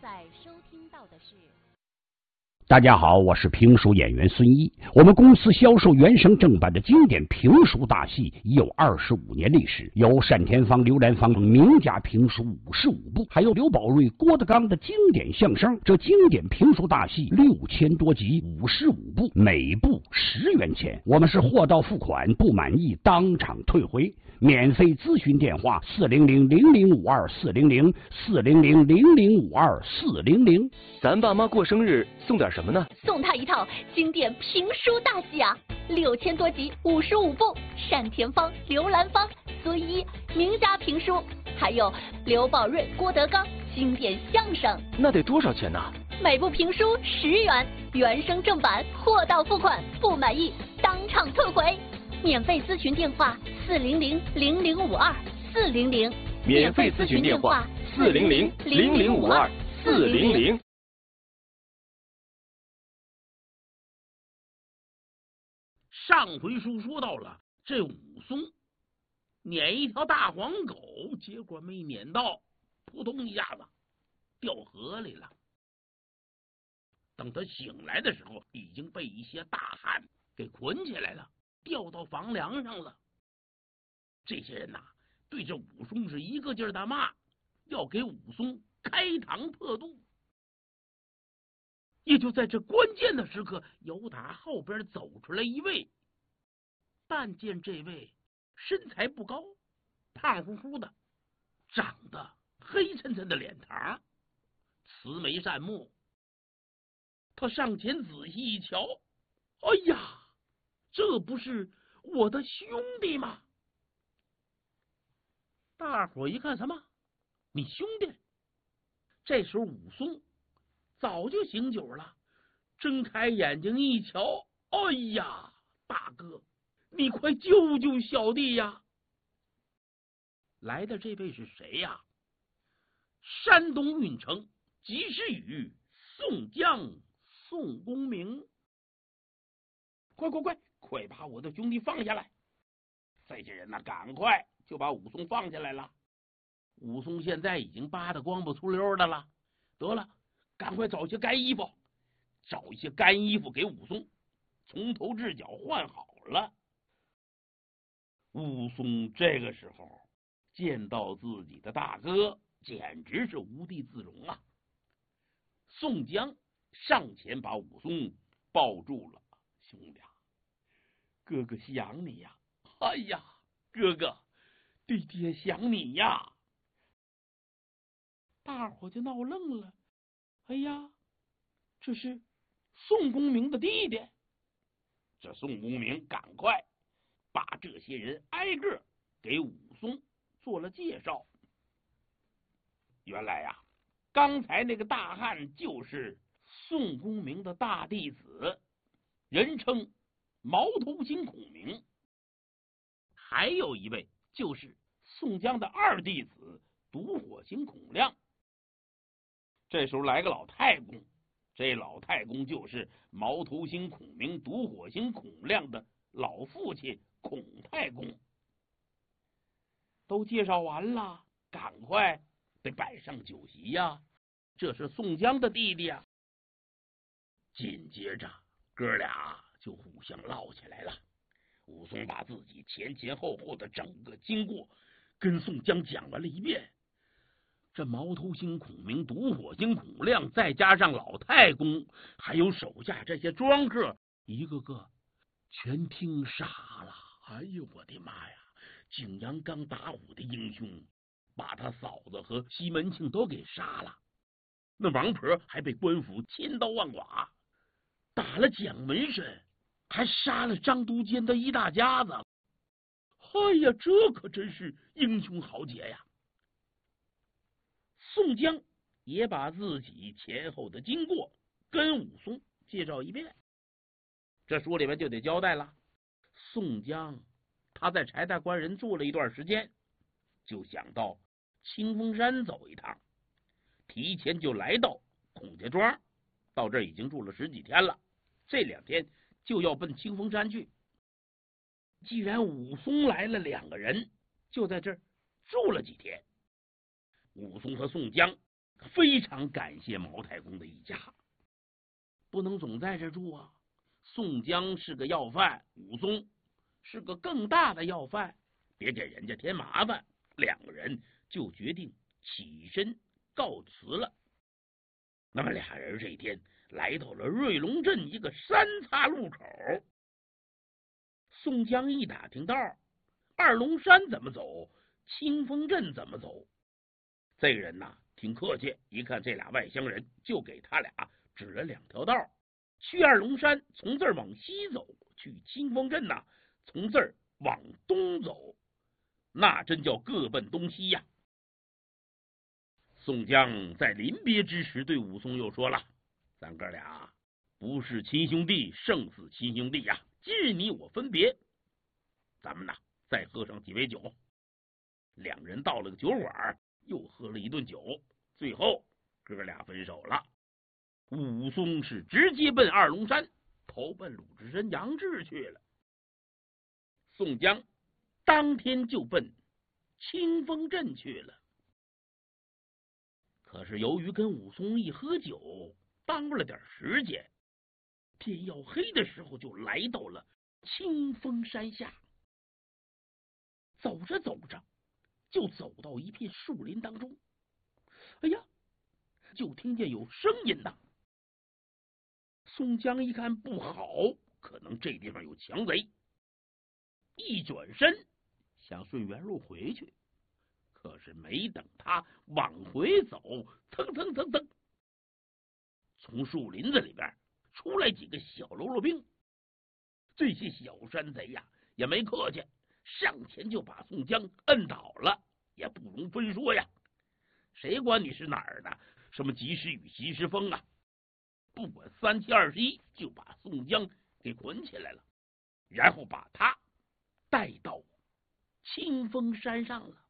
在收听到的是。 大家好，我是评书演员孙一。我们公司销售原声正版的经典评书大戏已有25年历史，有单田芳、刘兰芳等名家评书55部，还有刘宝瑞、郭德纲的经典相声。这经典评书大戏6000多集，55部，每部10元钱。我们是货到付款，不满意当场退回。免费咨询电话400-0052-400，400-0052-400。 咱爸妈过生日送点什么呢？ 送他一套经典评书大戏啊，6000多集55部，单田芳、刘兰芳、孙一名家评书，还有刘宝瑞、郭德纲经典相声。 那得多少钱呢？ 每部评书10元，原声正版，货到付款，不满意当场退回。免费咨询电话400-0052-400， 免费咨询电话400-0052-400。 上回书说到了，这武松撵一条大黄狗，结果没撵到，扑通一下子掉河里了。等他醒来的时候，已经被一些大汉给捆起来了，吊到房梁上了。这些人对这武松是一个劲儿的骂，要给武松开膛破肚。也就在这关键的时刻，由打后边走出来一位。但见这位身材不高，胖乎乎的，长得黑沉沉的脸膛，慈眉善目。他上前仔细一瞧，哎呀，这不是我的兄弟吗？大伙一看，什么？你兄弟？这时候武松早就醒酒了，睁开眼睛一瞧，哎呀，大哥，你快救救小弟呀！来的这位是谁呀？山东运城及时雨宋江宋公明。快把我的兄弟放下来！这些人赶快就把武松放下来了。武松现在已经扒得光不粗溜的了，得了，赶快找些干衣服，给武松从头至脚换好了。武松这个时候见到自己的大哥，简直是无地自容啊！宋江上前把武松抱住了，兄弟，哥哥想你呀！哎呀，哥哥，爹爹想你呀！大伙就闹愣了。哎呀，这是宋公明的弟弟。这宋公明赶快把这些人挨个给武松做了介绍。原来刚才那个大汉就是宋公明的大弟子，人称毛头星孔明。还有一位就是宋江的二弟子独火星孔亮。这时候来个老太公，这老太公就是毛头星孔明、独火星孔亮的老父亲孔太公。都介绍完了，赶快得摆上酒席呀！这是宋江的弟弟啊。紧接着哥俩就互相唠起来了。武松把自己前后的整个经过跟宋江讲完了一遍。这毛头星孔明、独火星孔亮，再加上老太公，还有手下这些庄客，一个个全听傻了。哎呦我的妈呀！景阳冈打虎的英雄，把他嫂子和西门庆都给杀了，那王婆还被官府千刀万剐，打了蒋门神，还杀了张都监的一大家子。哎呀，这可真是英雄豪杰呀！宋江也把自己前后的经过跟武松介绍一遍。这书里面就得交代了，宋江他在柴大官人住了一段时间，就想到清风山走一趟，提前就来到孔家庄，到这儿已经住了10几天了，这2天就要奔清风山去。既然武松来了，2个人就在这儿住了几天。武松和宋江非常感谢毛太公的一家，不能总在这住啊。宋江是个要犯，武松是个更大的要犯，别给人家添麻烦。两个人就决定起身告辞了。那么俩人这天来到了瑞龙镇一个三岔路口。宋江一打听道，二龙山怎么走，清风镇怎么走。这个人呐挺客气，一看这俩外乡人，就给他俩指了两条道。去二龙山从这儿往西走，去清风镇呐从这儿往东走，那真叫各奔东西呀。宋江在临别之时对武松又说了，咱哥俩不是亲兄弟胜似亲兄弟呀，今日你我分别，咱们呐再喝上几杯酒。两人到了个酒馆，又喝了一顿酒，最后哥俩分手了。武松是直接奔二龙山，投奔鲁智深、杨志去了。宋江当天就奔清风镇去了。可是由于跟武松一喝酒，耽误了点时间，天要黑的时候就来到了清风山下。走着走着，就走到一片树林当中。哎呀，就听见有声音呐。宋江一看不好，可能这地方有强贼，一转身想顺原路回去。可是没等他往回走，腾腾腾腾，从树林子里边出来几个小喽啰兵。这些小山贼呀也没客气，上前就把宋江摁倒了，也不容分说呀。谁管你是哪儿的，什么及时雨及时风啊，不管3七21，就把宋江给捆起来了，然后把他带到清风山上了。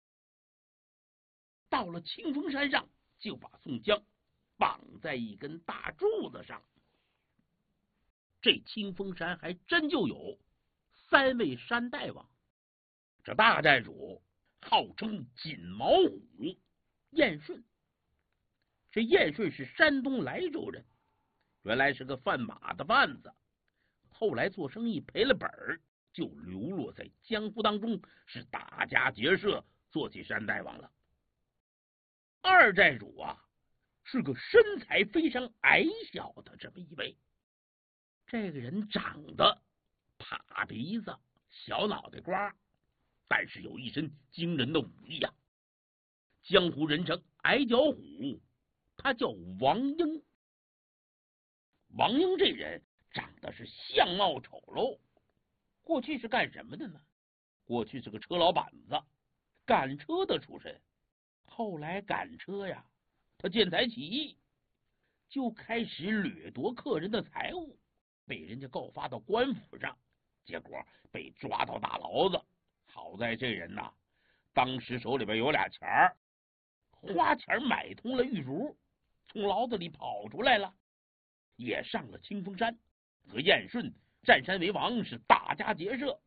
到了清风山上，就把宋江绑在一根大柱子上。这清风山还真就有3位山大王，这大寨主号称锦毛虎燕顺。这燕顺是山东莱州人，原来是个贩马的贩子，后来做生意赔了本儿，就流落在江湖当中，是打家劫舍，做起山大王了。二寨主啊，是个身材非常矮小的这么一位，这个人长得塌鼻子、小脑袋瓜，但是有一身惊人的武艺啊。江湖人称矮脚虎，他叫王英。王英这人长得是相貌丑陋，过去是干什么的呢？过去是个车老板子，赶车的出身。后来赶车呀，他见财起意，就开始掠夺客人的财物，被人家告发到官府上，结果被抓到大牢子。好在这人呐，当时手里边有俩钱儿，花钱买通了狱卒，从牢子里跑出来了，也上了清风山，和燕顺占山为王，是大家劫舍。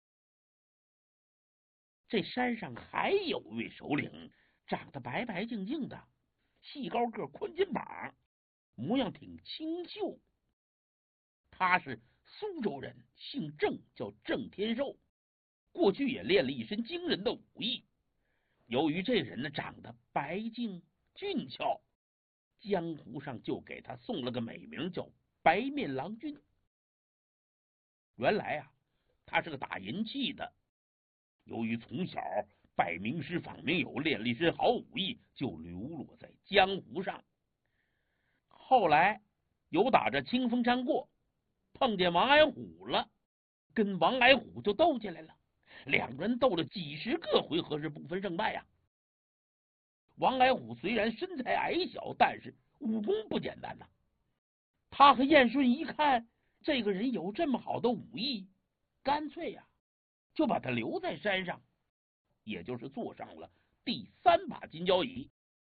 这山上还有位首领，长得白白净净的，细高个，宽肩膀，模样挺清秀。他是苏州人，姓郑，叫郑天寿，过去也练了一身惊人的武艺。由于这人呢长得白净俊俏，江湖上就给他送了个美名，叫白面郎君。原来啊，他是个打银器的，由于从小拜名师访名友，练了一身好武艺，就流落在江湖上。后来有打着清风山过，碰见王矮虎了，跟王矮虎就斗起来了，两人斗了几十个回合，是不分胜败呀。王矮虎虽然身材矮小，但是武功不简单呐。他和燕顺一看这个人有这么好的武艺，干脆呀就把他留在山上，也就是坐上了第3把金交椅。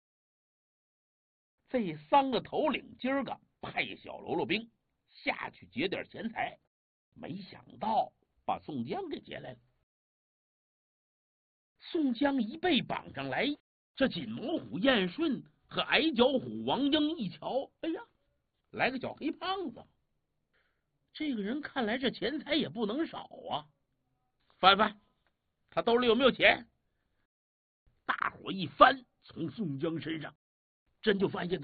这3个头领今儿个派小喽啰兵下去劫点钱财，没想到把宋江给劫来了。宋江一被绑上来，这锦毛虎燕顺和矮脚虎王英一瞧，哎呀，来个小黑胖子，这个人看来这钱财也不能少啊！翻翻，他兜里有没有钱？大伙一翻，从宋江身上真就发现